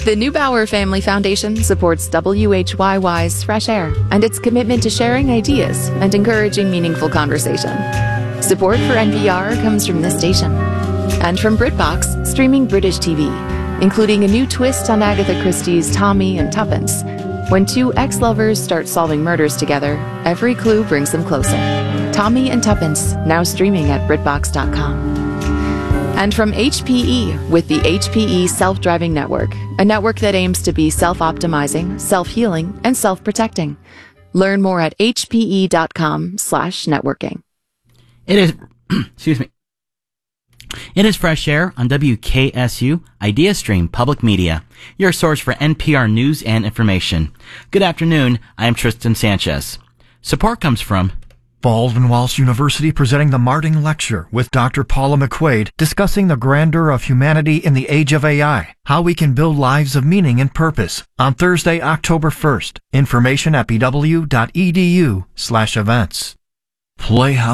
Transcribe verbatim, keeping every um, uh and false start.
The Neubauer Family Foundation supports W H Y Y's Fresh Air and its commitment to sharing ideas and encouraging meaningful conversation. Support for N P R comes from this station and from BritBox, streaming British T V, including a new twist on Agatha Christie's Tommy and Tuppence. When two ex-lovers start solving murders together, every clue brings them closer. Tommy and Tuppence, now streaming at BritBox dot com. And from H P E with the H P E Self-Driving Network, a network that aims to be self-optimizing, self-healing, and self-protecting. Learn more at H P E dot com slash networking. It is, excuse me. It is Fresh Air on W K S U, Idea Stream Public Media, your source for N P R news and information. Good afternoon, I am Tristan Sanchez. Support comes from Baldwin Wallace University presenting the Marting Lecture with Doctor Paula McQuaid discussing the grandeur of humanity in the age of A I, how we can build lives of meaning and purpose on Thursday, October first. Information at b w dot e d u slash events. Playhouse